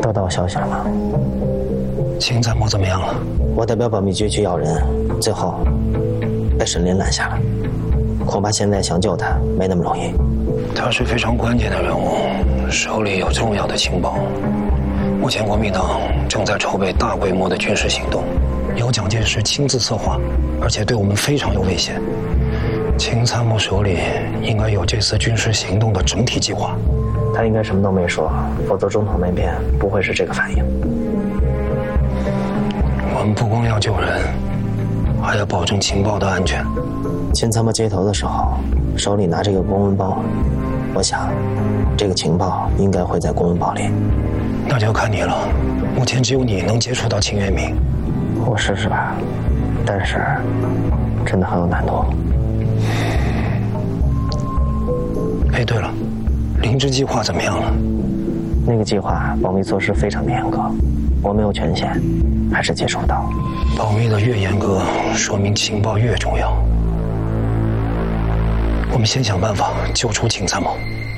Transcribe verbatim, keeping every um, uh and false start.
收到我消息了吗？ 秦参谋怎么样了？ 我代表保密局去要人，最后被沈林拦下了。恐怕现在想救他没那么容易。 他是非常关键的人物，手里有重要的情报。目前国民党正在筹备大规模的军事行动，由蒋介石亲自策划，而且对我们非常有威胁。秦参谋手里应该有这次军事行动的整体计划。 他应该什么都没说，否则中统那边不会是这个反应。 我们不光要救人，还要保证情报的安全。 秦参谋接头的时候，手里拿着一个公文包，我想，这个情报应该会在公文包里。 那就看你了，目前只有你能接触到秦渊明。 我试试吧，但是真的很有难度。 哎，对了，灵芝计划怎么样了？ 那个计划保密措施非常的严格，我没有权限，还是接触不到。 保密的越严格，说明情报越重要。我们先想办法救出秦参谋。